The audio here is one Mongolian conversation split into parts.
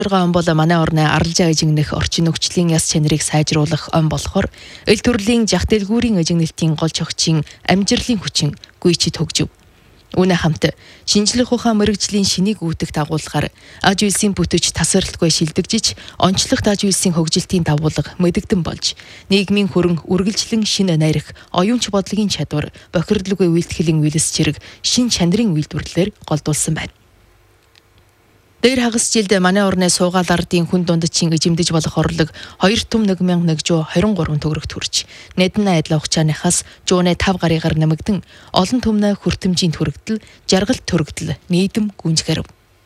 Он бол манай орны аралжаа эжигнэх орчин нөхцөлийн яс чанарыг сайжруулах он болохоор эл төрлийн жах дэлгүүрийн эжигнэлтийн гол чогчийн амжилтын хүчин гүйчид хөгжив. Үүнээ хамт шинжлэх ухаан мэрэгжлийн шинийг үүтэх дагуулгаар аж үйлсийн бүтэц тасралтгүй шилдэгжиж, онцлогт аж үйлсийн хөгжилтийн дагуулга мэдэгдэн болж, нийгмийн хөрөн үргэлжлэн шинэ найрах, оюунч бодлогын чадвар, бохирдлоггүй үйлдэхлийн үйлс чирэг, шин чанарын үйлдвэрлэлээр голдуулсан байна. Дээр хагас жилд манай орны суугаал ардын хүн дундчийн эжимдэж болох орлог 2,123 төгрөг төрж, нэдэн айдал хугацааныхаас жууны 5 гарыгаар нэмэгдэн олон түмнэ хүртэмжийн төрөгдөл, жаргалт төрөгдөл нийтэм гүнзгэрв.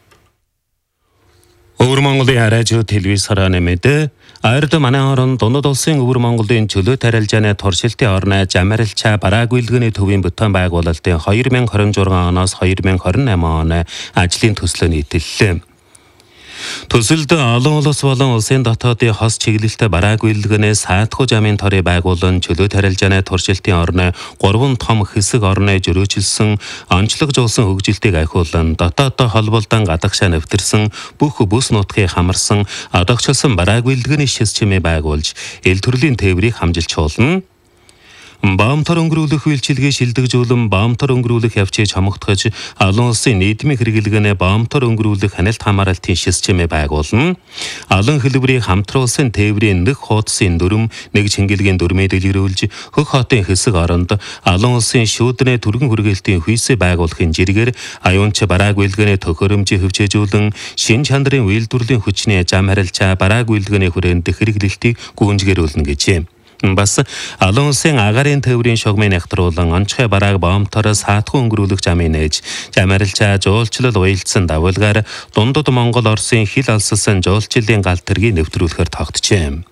Өвөр Монголын радио телевизээр нэмэд Аярд манай орон дундад улсын Өвөр Монголын чөлөөт арилжааны туршилтын орны Жамарилчаа бараагүйлгэний төвийн бүтээн байгуулалтын 2026 оноос 2028 оны ажлын төслөө нийтэллээ. Төсөлд олон улс болон улсын дотоодын хос чиглэлтэй бараагүйлгэнээс саатхуу жамын торыг байгуулан чөлөөт арилжааны туршилтын орны 3 том хэсэг орны жөрөөжилсөн онцлогжуулсан хөгжилтийг ахиулан дотооддоо холболдон гадагшаа нэвтэрсэн бүх бүс нутгийг хамарсан одогчлсон бараагүйлгэний шис чимээ байгуулж эл төрлийн тээврийг хамжилчуулна. Баамтар өнгөрүүлэх үйлчилгээ шилдэгжүүлэн баамтар өнгөрүүлэх явцыг чамгтгаж олон улсын нийгмийн хэрэглэгэнэ баамтар өнгөрүүлэх ханиалт хамгаалалтын шис чимээ байгуулна. Олон хэлбэрийн хамтруулсан тээврийн нэг хуудсын дүрм, нэг чингэлгийн дүрмээ дэлгэрүүлж хөх хотын хэсэг оронд олон улсын шүүдэний түргэн хүрээлтийн хүйсээ байгуулахын жиргээр аюунч бараагүйлгэний төхөөрөмжийг хөвчөөжүүлэн шин чанарын үйлдвэрлэлийн хүчний зам харилцаа бараагүйлгэний хүрээнд хэрэглэлтийг гүйцэтгүүлнэ гэжээ. Бас олон улсын агарын тээврийн шугамыг нягтруулан онцгой барааг боомтороос хаатгүй өнгөрүүлэх замын нээж Жамарилчаа жуулчлал уялдсан давуулгаар дундад Монгол Оросын хил алсалсан жуулчлалын гал тэргийг нэвтрүүлэхээр тогтжээ.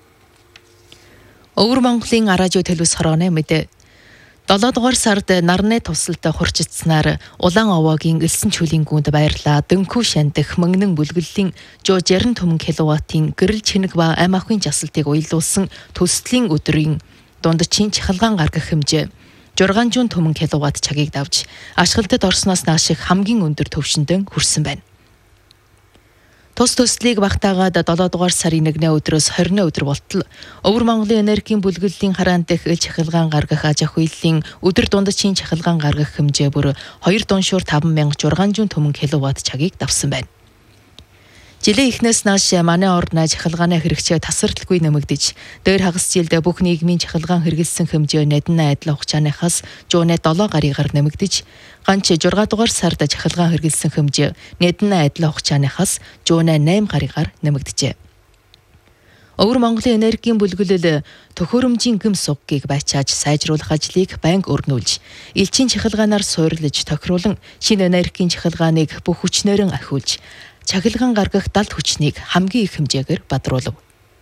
Өвөр Монголын радио телевиз хорооны мэдээ 7 дугаар сард нарны тусалд хурцдсанаар Улаан овоогийн элсэн чүлийн гүнд байрлаа. Дөнхүү шандах мөнгөн бүлгэллийн 160 түмэн киловаттын гэрэл чинэг ба ам ахын жасалтыг уялдуулсан төслийн өдрийн дундчин чахалгаан гаргах хэмжээ 600 түмэн киловатт цагийг давж ашиглалтад орсноос нааших хамгийн өндөр түвшиндээ хүрсэн байна. Тус төслийг багтаагаад 7 дугаар сарын 1-ний өдрөөс 20-ны өдөр болтол Өвөр Монголын энергийн бүлгэллийн хараан дэх ил чахалгаан гаргах аж ахуйлын өдөр дундчийн чахалгаан гаргах хэмжээ бүр 2 дуншуур 5600 түмэн киловатт цагийг давсан байна. Жилийн эхнээс нааш манай орны чахалгааны хэрэгцээ тасралтгүй нэмэгдэж, дээр хагас жилд бүх нийгмийн чахалгаан хэрэгэлсэн хэмжээ нэдэн айдал хугацааныхаас жууны 7 гарыгаар нэмэгдэж, ганц 6 дугаар сард чахалгаан хэрэгэлсэн хэмжээ нэдэн айдал хугацааныхаас жууны 8 гарыгаар нэмэгдэжээ. Өвөр Монголын энергийн бүлгэлэл төхөөрөмжийн гэм суггийг байчааж сайжруулах ажлыг байнга өргөнүүлж, элчин чахалгаанаар суйрлаж тохируулан шинэ энергийн чахалгааныг бүх хүчнээрэн ахиулж, чахалгаан гаргах далд хүчнийг хамгийн их хэмжээгээр бадруулав.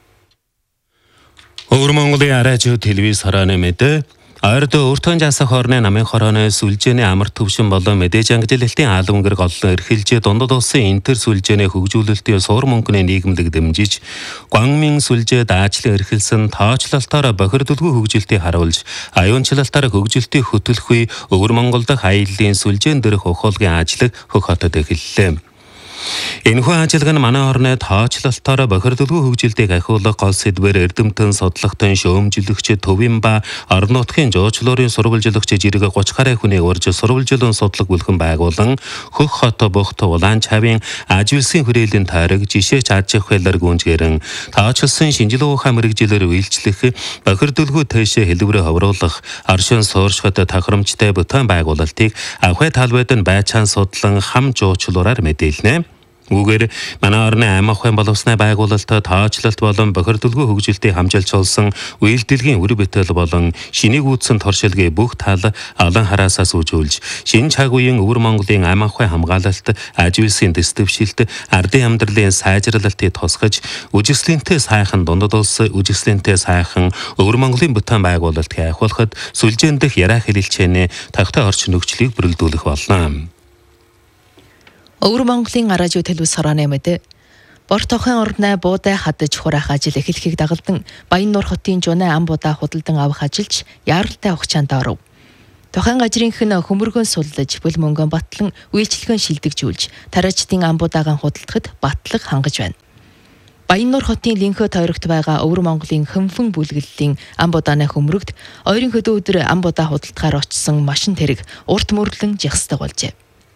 Өвөр Монголын радио телевиз хорооны мэдээ Аярд өөртөө жасах орны намын хорооны сүлжээний амар төвшин болон мэдээж ангилалтын аалмгэр голлон эрхэлж дундад улсын интер сүлжээний хөгжүүлэлтийн суур мөнгөний нийгэмлэг дэмжиж Гуанмин сүлжээ даачлан эрхэлсэн тоочлолтоор бохирдолгүй хөгжилтийг харуулж аюунчлалтаар хөгжилтийг хөтөлөх үе Өвөр Монгол дахь аяллаа сүлжээн дээрх ухуулгын ажлыг хөх хотод эхэллээ. Энэхүү ажиллагаа нь манай орны тоочлолтоор бохирдолгүй хөгжилтийг ахиулах гол сэдвээр эрдэмтэн, судлахтан, шөөмжлөгч, төвийн ба орон нутгийн жуулчлалын сурвалжлагч жиргээ 30 гаруй хүнийг урьж сурвалжлан судлаг бүлгэн байгуулан хөх хот бухт улаан чавын аж үйлсийн хүрээлийн тойрог жишээч аж ахуйлаар гүнжгэрэн тоочлсон шинжилгээ ухаан мэрэгжилээр үйлчлэх бохирдолгүй тэшээ хэлбэрээ ховруулах оршин сууршихад тохиромжтой бүтээн байгуулалтыг авхай талбайд нь байцаан судлан хам жуулчлалаар мэдээлнэ. Үүгээр манай орны ам ахуйн боловсны байгуулалтад тоочлолт болон бохирдолгүй хөгжилтийг хамжилчулсан үйлдэлгийн үр бүтээл болон шинийг үүдсэн туршилгыг бүх тал олон хараасаас үзүүлж, шинэ цаг үеийн Өвөр Монголын ам ахуйн хамгаалалт, аж үйлсийн дэвшилт, ардын амьдралын сайжруулалтыг тусгаж, үжигслэнтэй сайхан дундад улс, үжигслэнтэй сайхан Өвөр Монголын бүтээн байгуулалтыг ахиулахад сүлжээн дэх яраа хэлэлцээний тогттой орчин нөхцөлийг бүрэлдүүлэх болно. Өвөр Монголын радио телевиз хорооны мэдээ Борт тохын орны буудай хадаж хураах ажил эхлэхийг дагалдан Баян нуур хотын жуны ам будаа худалдан авах ажилч яаралтай хугацаанд оров. Тухайн газрынхын хөмөргөн суллаж, бүл мөнгөн батлан үйлчлэгэн шилдэгжүүлж, тараачдын амбуудагаан худалдахад батлаг хангаж байна. Баяннуур хотын Линхэ тойрогт байгаа Өвөр Монголын хөнфөн бүлгэллийн амбуудааны хөмрөгт ойрын хөдөө өдөр амбуудаа худалдахаар очсон машин тэрэг урт мөрлөн жихсдаг болжээ.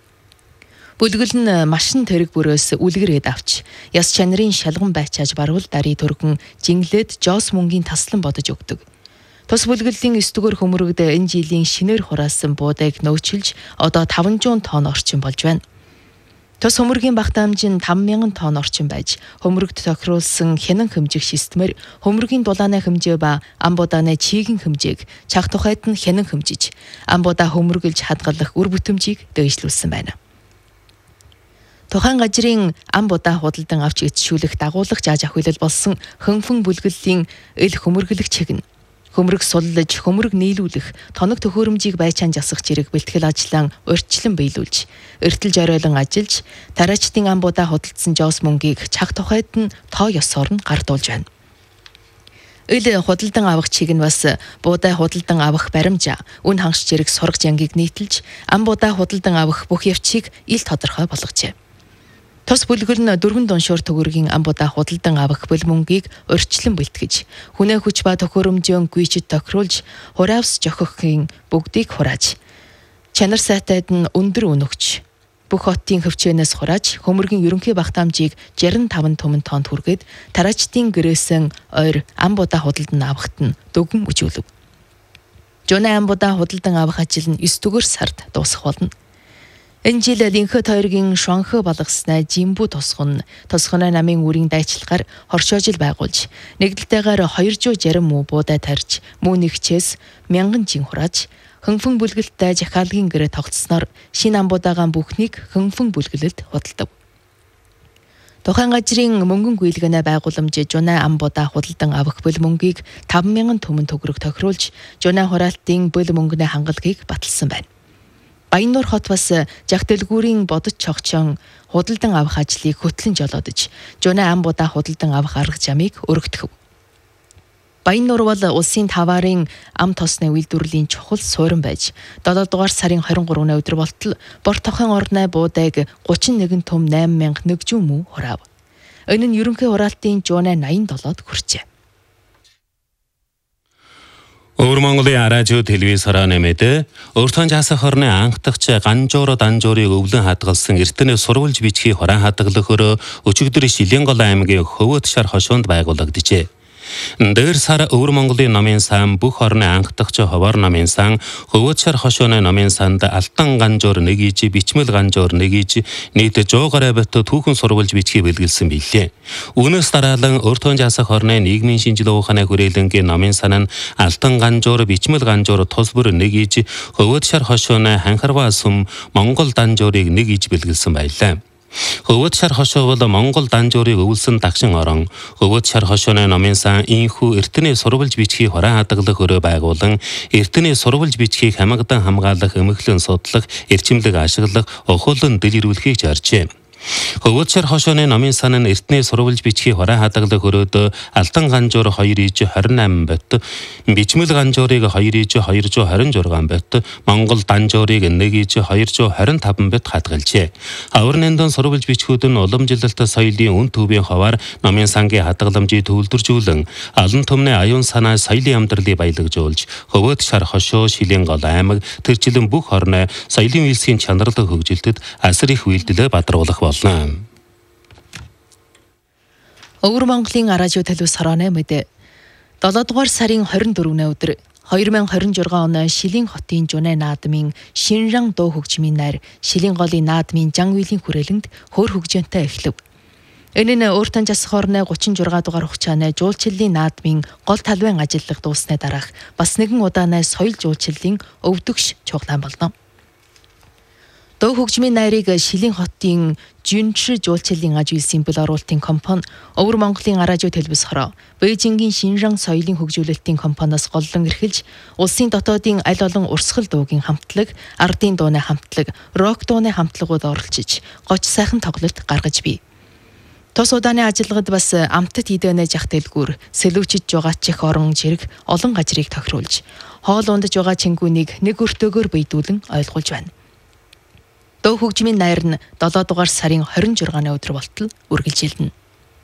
Бүлгэл нь машин тэрэг бүрээс үлгэрээд авч, яс чанарын шалган байчааж барвал дарий төргөн жинглээд жоос мөнгөний таслан бодож өгдөг. Тус бүлгэлийн 9 дугаар хөмрөгд энэ жилийн шинээр хураасан буудаг нөөцлж одоо 500 тонн орчим болж байна. Тус хөмрөгийн багтаамж нь 5,000 тонн орчим байж, хөмрөгт тохируулсан хянан хэмжих системээр хөмрөгийн дулааны хэмжээ ба амбуудааны чигийн хэмжээг чах тухайд нь хянан хэмжиж, амбуудаа хөмрөглж хадгалах үр бүтэмжийг дээшлүүлсэн байна. Тухайн газрын амбуудаа худалдан авч эцшүүлэх дагуулах зааж ахуйлал болсон хөнфөн бүлгэлийн эл хөмөргөлөх чиг нь хөмрөг суллаж, хөмрөг нийлүүлэх, тоног төхөөрөмжийг байчаан засах зэрэг бэлтгэл ажлаа урьдчилан биелүүлж, эртэлж оройлон ажиллаж, тараачдын амбуудаа худалдсан жоос мөнгийг чах тухайд нь тоо ёсоор нь гардуулж байна. Ил худалдан авах чиг нь бас буудай худалдан авах баримжаа, үн хангаш зэрэг сургаж янгийг нийтэлж, амбуудаа худалдан авах бүх явцыг ил тодорхой болгожээ. Тус бүлгэл нь 4 дуншуур төгрөгийн амбуудаа худалдан авах бүл мөнгийг урьдчилан бэлтгэж, хүнээ хүч ба төхөөрөмжийн гүйчэд тохируулж, хураавс жохихын бүгдийг хурааж, чанар сайтад нь өндөр өнөгч, бүх хотын хөвчөөнөөс хурааж, хөмөргийн ерөнхий багтаамжийг 65 тонн хүргээд тараачдын гэрээсэн ойр амбуудаа худалдан авахт нь дөгөн үжүүлв. Жонэ амбуудаа худалдан авах ажил нь 9 дугаар сард дуусах болно. Энэ жил Линхэ тойргийн Шонхө балгаснаа Жимбу тосгон намын үрийн дайчилгаар хоршоожил байгуулж, нэгдэлтэйгээр 260 муу буудай тарьж, муу нэгчээс 1000 жин хурааж, хөнфөн бүлгэлтэй жахаалгийн гэрээ тогтсноор шинэ амбуудагаан бүхнийг хөнфөн бүлгэлд худалдав. Тухайн газрын мөнгөн гүйлгэнэ байгууламж Жонэ амбуудаа худалдан авах бүл мөнгийг 5,000 төгрөг тохируулж, Жонэ хураалтын бүл мөнгөний хангалгийг баталсан байна. Баяннуур хот бас жах дэлгүүрийн бодож цогчон худалдан авах ажлыг хөтлөн жолоодож, Жонэ амбуудаа худалдан авах арга замыг өргөтгөв. Баяннуур бол улсын таваарын ам тосны үйлдвэрлэлийн чухал суурин байж, 7 дугаар сарын 23-ны өдөр болтол Борт тохын орны буудаг 31 том 8,100 муу хураав. Энэ нь ерөнхий хураалтын Жонэ 87-д хүрчээ. Өвөр Монголын радио телевизээр нэмээд Өртөн жасах хорны анхдагч Ганжуур Данжуурыг өвлөн хадгалсан эртний сурвалж бичгийн хорон хадгалахаар өчигдөр Шилэнгол аймгийн Хөвөт шар хошуунд байгуулагдажээ. Дээр сар Өвөр Монголын номын сан бүх орны анхдагч ховор номын сан Хөвөт шар хошууны номын санд Алтан Ганжуур нэгийж, Бичмэл Ганжуур нэгийж нийт 100 гаруй бот түүхэн сурвалж бичгийг бэлгэлсэн билээ. Үүнээс дараалан Өртөн жасах хорны нийгмийн шинжилгээ ухааны хүрээлэнгийн номын сан нь Алтан Ганжуур, Бичмэл Ганжуур тус бүр нэгийж, Хөвөт шар хошууны Ханхарваа сүм Монгол Данжуурыг нэгийж бэлгэлсэн байлаа. Хөвөт шар хошуу бол Монгол Данжуурыг өвлсөн дагшин орон, Хөвөт шар хошууны номын сан инхүү эртний сурвалж бичгийг хорон хадгалах өрөө байгуулан, эртний сурвалж бичгийг хамгадан хамгаалах, эмхлэн судлах, эрчимлэг ашиглах, охиолон дэлгэрүүлэхийг зоржээ. Хөвөт шар хошууны номын сан нь эртний сурвалж бичгийг хорон хадгалах өрөөд Алтан Ганжуур 2 28 бот, Бичмэл Ганжуурыг 2 226 бот, Монгол Данжуурыг 1 225 бот хадгалжээ. Авар нандин сурвалж бичгүүд нь уламжлалт соёлын үн төвийн ховаар номын сангийн хадгаламжийг төвлөржүүлэн, алан түмний аюун санаа соёлын амьдралыг баялагжуулж, Хөвөт шар хошуу Шилэнгол аймаг тэрчлэн бүх орны соёлын үйлсийн чанарлаг хөгжилтэд асар их үйлдэлээ бадруулах болно. Өвөр Монголын радио телевиз хорооны мэдээ 7 дугаар сарын 24-ны өдөр 2026 оны Шилэн хотын Жонэ наадмын Шинран дуу хөгжмийн найр Шилэнголын наадмын Жан үйлийн хүрээлэнд хөр хөгжөөнтэй эхлэв. Энэ нь Өртөн жасах хорны 36 дугаар хугацааны жуулчлалын наадмын гол талбайн ажиллах дууссаны дараах бас нэгэн удааны соёл жуулчлалын өвдөгш чухлаан болно. Дуу хөгжмийн найрыг Шилэн хотын Жүнчр жуулчлалын аж үйлсийн бүл оруулалтын компани Өвөр Монголын радио телевиз хороо Бээжингийн Шинран соёлын хөгжүүлэлтийн компаниас голлон эрхэлж, улсын дотоодын аль олон урсгал дуугийн хамтлаг, ардын дууны хамтлаг, рок дууны хамтлагууд оролцож, гоч сайхан тоглолт гаргаж бий. Тус удааны ажиллагад бас амтд идэнэ жах дэлгүүр сэлүүчиж байгаа чих орон жирэг олон гажрыг тохируулж хоол ундаж байгаа чингүүнийг нэг өртөөгөөр бийдүүлэн ойлгуулж байна. Дөө хөгжмийн найр нь 7 дугаар сарын 26-ны өдөр болтол үргэлжилнэ.